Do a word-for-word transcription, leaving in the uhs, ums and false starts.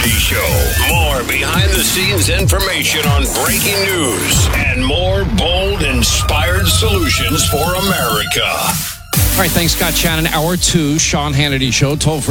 Hannity Show. More behind-the-scenes information on breaking news and more bold, inspired solutions for America. All right, thanks, Scott Shannon. Hour two, Sean Hannity Show. Toll free.